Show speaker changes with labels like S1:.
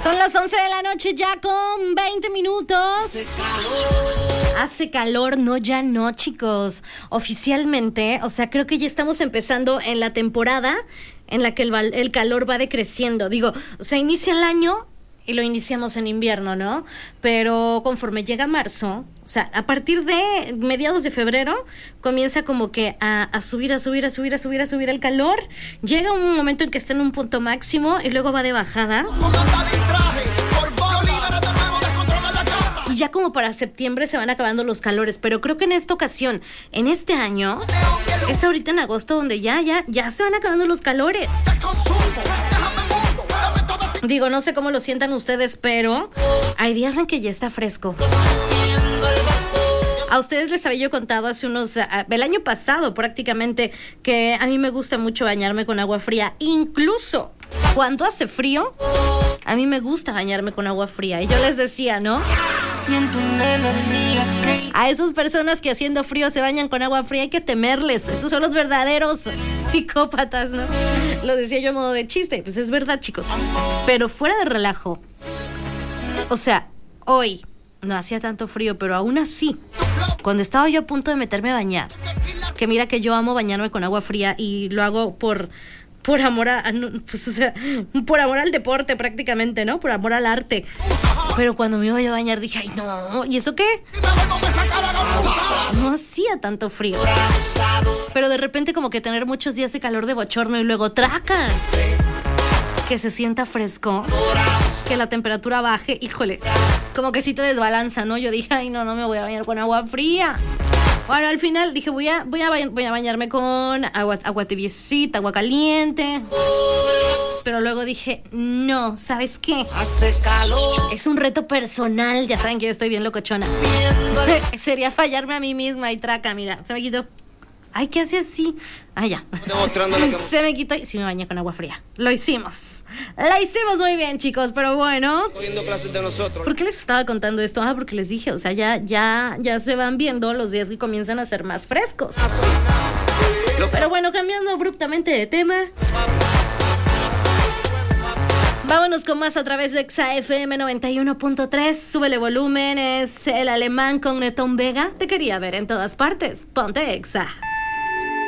S1: Son las 11 de la noche ya con 20 minutos. Hace calor, no, ya no, chicos. Oficialmente, o sea, creo que ya estamos empezando en la temporada en la que el calor va decreciendo. Digo, o sea, inicia el año y lo iniciamos en invierno, ¿no? Pero conforme llega marzo, o sea, a partir de mediados de febrero, comienza como que a subir el calor. Llega un momento en que está en un punto máximo y luego va de bajada. Y ya como para septiembre se van acabando los calores, pero creo que en esta ocasión, en este año, es ahorita en agosto donde ya se van acabando los calores. Digo, no sé cómo lo sientan ustedes, pero hay días en que ya está fresco. A ustedes les había yo contado hace el año pasado prácticamente, que a mí me gusta mucho bañarme con agua fría. Incluso cuando hace frío, a mí me gusta bañarme con agua fría. Y yo les decía, ¿no? Siento una energía que... A esas personas que haciendo frío se bañan con agua fría hay que temerles. Esos son los verdaderos psicópatas, ¿no? Lo decía yo a modo de chiste. Pues es verdad, chicos. Pero fuera de relajo. O sea, hoy no hacía tanto frío, pero aún así, cuando estaba yo a punto de meterme a bañar, que mira que yo amo bañarme con agua fría y lo hago por amor pues, o sea, por amor al deporte prácticamente, ¿no? Por amor al arte. Pero cuando me iba yo a bañar dije, ay no, ¿y eso qué? No hacía tanto frío. Pero de repente como que tener muchos días de calor de bochorno y luego traca, que se sienta fresco, que la temperatura baje, híjole, como que sí te desbalanza, ¿no? Yo dije, ay no me voy a bañar con agua fría. Bueno, al final dije, voy a bañarme con agua tibiecita, agua caliente. Pero luego dije, no, ¿sabes qué? Hace calor. Es un reto personal, ya saben que yo estoy bien locochona. Sería fallarme a mí misma y traca, mira, se me quitó. Ay, ¿qué hace así? Ah, ya. Se me quitó y sí me bañé con agua fría. Lo hicimos. La hicimos muy bien, chicos, pero bueno. Cogiendo clases de nosotros. ¿Por qué les estaba contando esto? Porque les dije, o sea, ya se van viendo los días que comienzan a ser más frescos. Pero bueno, cambiando abruptamente de tema. Vámonos con más a través de Exa FM 91.3. Súbele volumen, es el alemán con Netón Vega. Te quería ver en todas partes. Ponte Exa.